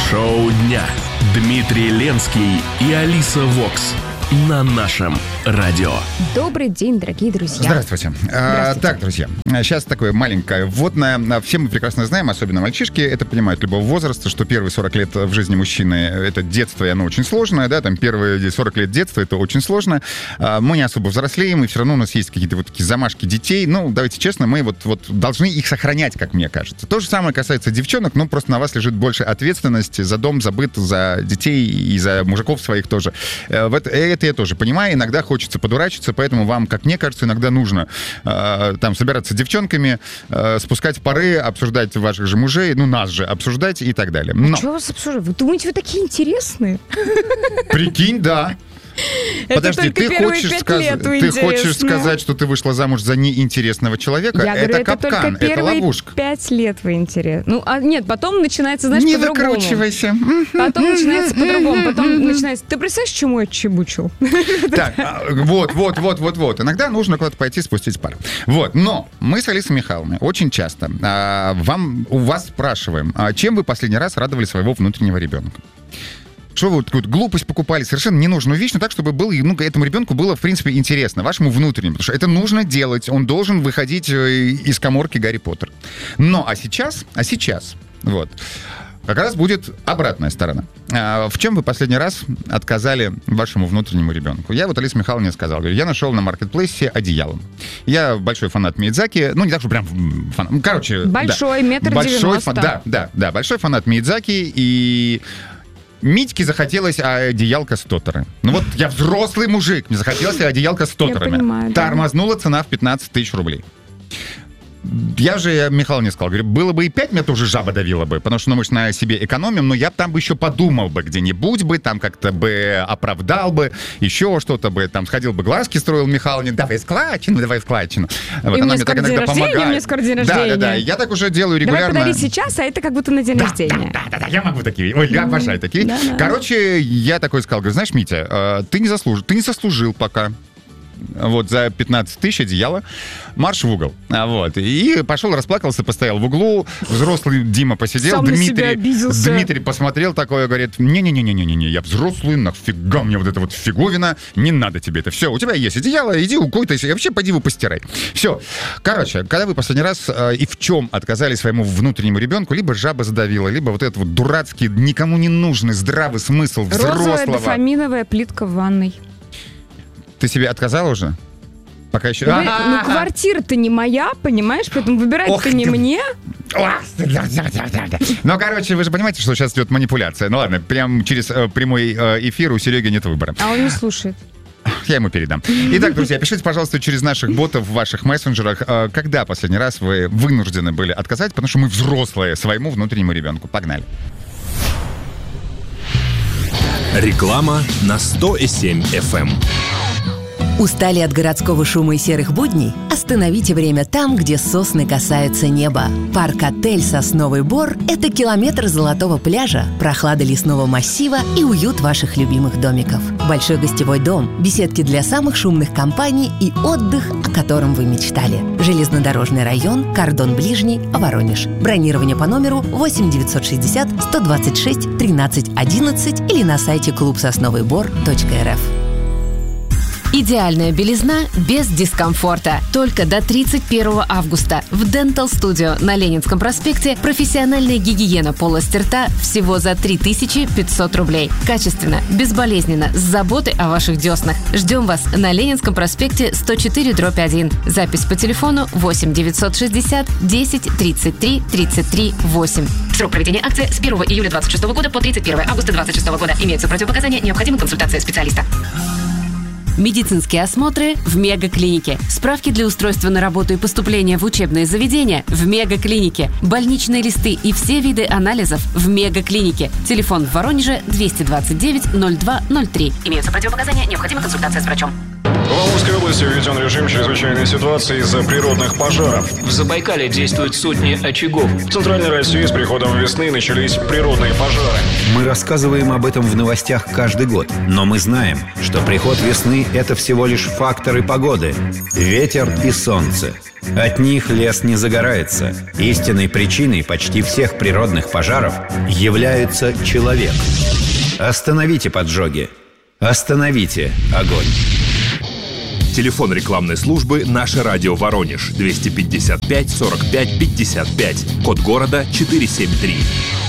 Шоу дня. Дмитрий Ленский и Алиса Вокс на нашем радио. Добрый день, дорогие друзья. Здравствуйте. Так, друзья, сейчас такое маленькое вводное. Все мы прекрасно знаем, особенно мальчишки, это понимают любого возраста, что первые 40 лет в жизни мужчины — это детство, и оно очень сложное, да, там первые 40 лет детства — это очень сложно. Мы не особо взрослеем, и все равно у нас есть какие-то вот такие замашки детей. Ну, давайте честно, мы вот должны их сохранять, как мне кажется. То же самое касается девчонок, но просто на вас лежит больше ответственности за дом, за быт, за детей и за мужиков своих тоже. Это я тоже понимаю, иногда хочется подурачиться, поэтому вам, как мне кажется, иногда нужно там собираться с девчонками, спускать пары, обсуждать ваших же мужей, ну, нас же обсуждать и так далее. Но... Что вас обсуждать? Вы думаете, вы такие интересные? Прикинь, да. Подожди, ты хочешь сказать, что ты вышла замуж за неинтересного человека? Я говорю, это капкан, это ловушка. 5 лет вы интересны. Ну, нет, потом начинается, знаешь, не по-другому. Не закручивайся. Потом начинается по-другому. Потом начинается... Ты представляешь, чему я чебучил? Так, вот. Иногда нужно куда-то пойти спустить пар. Вот, но мы с Алисой Михайловной очень часто у вас спрашиваем, чем вы последний раз радовали своего внутреннего ребенка? Что вы вот такую глупость покупали, совершенно ненужную вещь, но так, чтобы было, этому ребенку было, в принципе, интересно, вашему внутреннему, потому что это нужно делать, он должен выходить из каморки Гарри Поттера. А сейчас, вот, как раз будет обратная сторона. В чем вы последний раз отказали вашему внутреннему ребенку? Я вот Алисе Михайловне сказал, говорю, я нашел на маркетплейсе одеяло. Я большой фанат Миядзаки, ну не так, что прям фанат, короче... Большой, да, 1,90 м. Да, большой фанат Миядзаки, и... Митьке захотелось одеялка с Тоторы. Ну вот я взрослый мужик, мне захотелось одеялка с Тоторами. Я понимаю, да. Тормознула цена в 15 тысяч рублей. Я же Михаилу сказал, говорю, было бы и 5, меня тоже жаба давила бы, потому что мы же на себе экономим, но я бы там бы еще подумал бы где-нибудь бы, там как-то бы оправдал бы, еще что-то бы, там сходил бы, глазки строил Михайловне, давай складчину. Вот, и мне скоро день рождения, мне скоро день рождения. Да, я так уже делаю регулярно. Давай подари сейчас, а это как будто на день рождения. Да, я могу такие, ой, я обожаю такие. Да. Короче, я такой сказал, говорю, знаешь, Митя, ты не заслужил пока. Вот, за 15 тысяч одеяло, марш в угол. Вот. И пошел, расплакался, постоял в углу. Взрослый Дима посидел. Сам на себя обиделся. Дмитрий посмотрел такое, говорит, не-не-не, я взрослый, нафига мне вот эта вот фиговина, не надо тебе это. Все, у тебя есть одеяло, иди укуйтайся, и вообще пойди его постирай. Все. Короче, когда вы последний раз и в чем отказали своему внутреннему ребенку, либо жаба задавила, либо вот этот вот дурацкий, никому не нужный здравый смысл взрослого. Розовая дофаминовая плитка в ванной. Ты себе отказал уже? Пока еще... Ну, квартира-то не моя, понимаешь? Поэтому выбирать-то не мне. Ну, короче, вы же понимаете, что сейчас идет манипуляция. Ну, ладно, прям через прямой эфир у Сереги нет выбора. А он не слушает. Я ему передам. Итак, друзья, пишите, пожалуйста, через наших ботов в ваших мессенджерах, когда последний раз вы вынуждены были отказать, потому что мы взрослые своему внутреннему ребенку. Погнали. Реклама на 100,7 FM. Устали от городского шума и серых будней? Остановите время там, где сосны касаются неба. Парк-отель «Сосновый Бор» — это километр золотого пляжа, прохлада лесного массива и уют ваших любимых домиков. Большой гостевой дом, беседки для самых шумных компаний и отдых, о котором вы мечтали. Железнодорожный район, кордон ближний, Воронеж. Бронирование по номеру 8 960 126 13 11 или на сайте клубсосновыйбор.рф. Идеальная белизна без дискомфорта. Только до 31 августа в Dental Studio на Ленинском проспекте профессиональная гигиена полости рта всего за 3500 рублей. Качественно, безболезненно, с заботой о ваших деснах. Ждем вас на Ленинском проспекте 104/1. Запись по телефону 8 960 10 33 33 8. Срок проведения акции с 1 июля 2026 года по 31 августа 2026 года. Имеются противопоказания, необходима консультация специалиста. Медицинские осмотры в Мегаклинике. Справки для устройства на работу и поступления в учебные заведения в Мегаклинике. Больничные листы и все виды анализов в Мегаклинике. Телефон в Воронеже 229 02 03. Имеются противопоказания, необходима консультация с врачом. В Амурской области введен режим чрезвычайной ситуации из-за природных пожаров. В Забайкале действуют сотни очагов. В Центральной России с приходом весны начались природные пожары. Мы рассказываем об этом в новостях каждый год. Но мы знаем, что приход весны – это всего лишь факторы погоды. Ветер и солнце. От них лес не загорается. Истинной причиной почти всех природных пожаров является человек. Остановите поджоги. Остановите огонь. Телефон рекламной службы «Наше радио Воронеж» 255 45 55. Код города 473.